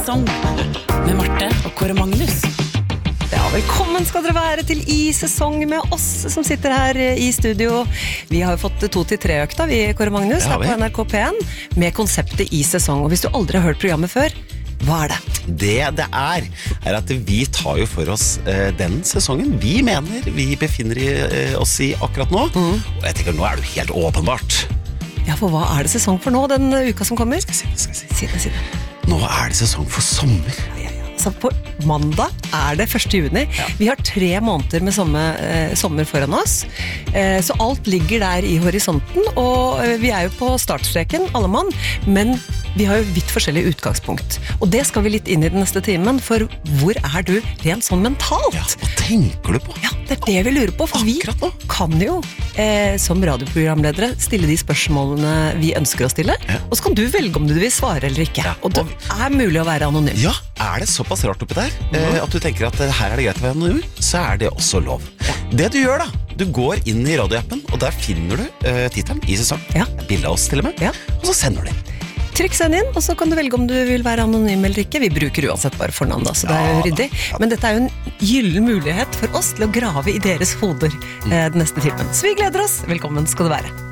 sesong med Marte og Kåre Magnus. Ja, velkommen skal dere være til I sesong med oss som sitter her I studio. Vi har jo fått 2-3-økta, vi Kåre Magnus, her på NRK P1, med konseptet I sesong. Og hvis du aldri har hørt programmet før, hva det? Det er at vi tar jo for oss den sesongen vi mener vi befinner oss I akkurat nå. Og jeg tenker, nå det jo helt åpenbart. Ja, for hva det sesong for nå, den uka som kommer? Skal jeg si. Si det. Nå det sesong for sommer. Så på mandag det 1. juni. Vi har 3 måneder med sommer foran oss. Så alt ligger der I horisonten, og vi jo på startstreken, alle mann, men vi har jo vidt forskjellig utgangspunkt. Og det skal vi litt inn I den neste timen, for hvor du rent sånn mentalt? Ja, hva tenker du på? Ja, det det vi lurer på, for vi kan jo som radioprogramledere stille de spørsmålene vi ønsker å stille, og så kan du velge om du vil svare eller ikke. Og det mulig å være anonym. Ja, det såpass rart oppi der, at du tenker at her det greit å være anonym, så det også lov. Det du gjør da, du går inn I radioappen, og der finner du titelen I sesong, bildet av oss til og med, og så sender du inn. Trykk send inn, og så kan du velge om du vil være anonym eller ikke. Vi bruker uansett bare fornavn da, så det jo ryddig. Men dette jo en gyllen mulighet for oss til å grave I deres hoder den neste timen. Så vi gleder oss. Velkommen skal du være.